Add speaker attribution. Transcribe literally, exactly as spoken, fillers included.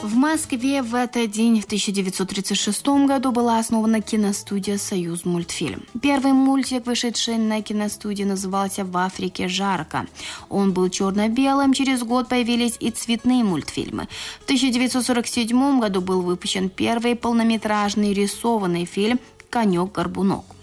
Speaker 1: В Москве в этот день, в тысяча девятьсот тридцать шестом году, была основана киностудия «Союзмультфильм». Первый мультик, вышедший на киностудии, назывался «В Африке жарко». Он был черно-белым, через год появились и цветные мультфильмы. В тысяча девятьсот сорок седьмом году был выпущен первый полнометражный рисованный фильм «Конек-горбунок».